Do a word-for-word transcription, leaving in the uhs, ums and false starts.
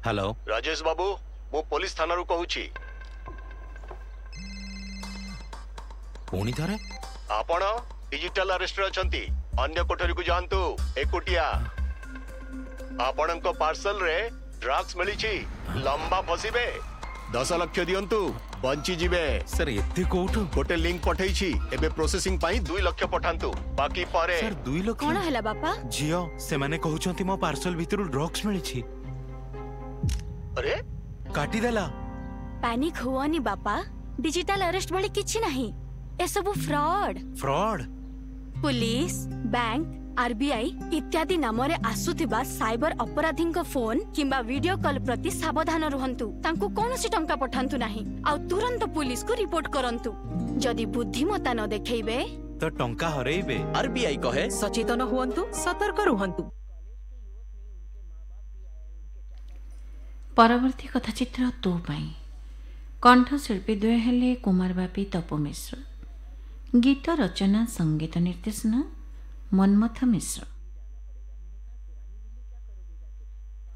Hello Rajesh बाबू मु police थाना रू कहूची पुणी थरे आपण डिजिटल अरेस्ट रे अछंती अन्य कोठरी को जानतु एकुटिया आपणको पार्सल रे ड्रग्स मिली छी लंबा फसिबे दस लाख दियंतु बंची जीवे सर एते कोठो गोटे लिंक पठेई छी एबे प्रोसेसिंग पाई दो लाख पठांतु बाकी पारे सर दो लाख कोन हला बापा जियो से माने कहउचंती मो पार्सल भितरु ड्रग्स मिली छी अरे काटी देला पैनिक हुआनी बापा डिजिटल अरेस्ट वाली किछि नहीं ए सब fraud fraud police bank RBI इत्यादि नाम रे आसुथिबा साइबर अपराधी फोन किंबा वीडियो कॉल प्रति सावधान रुहंतु तांको कोनोसी टंका पठांतु नहीं आ तुरंत पुलिस को रिपोर्ट करंतु जदि बुद्धिमता न देखैबे तो टंका हरैबे। आरबीआई कहे सचेतन हुअन्तु सतर्क रुहन्तु। परवर्ती कथाचित्र तो पाई कंठशिल्पी द्वय हेले कुमार बापी तपु मिश्र, गीत रचना संगीत निर्देशन मनमथ मिश्र।